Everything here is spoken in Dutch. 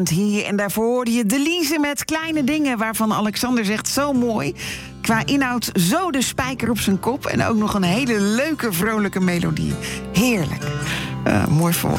Hier en daarvoor hoorde je Delise met Kleine Dingen, waarvan Alexander zegt zo mooi. Qua inhoud zo de spijker op zijn kop en ook nog een hele leuke, vrolijke melodie. Heerlijk. Mooi voor.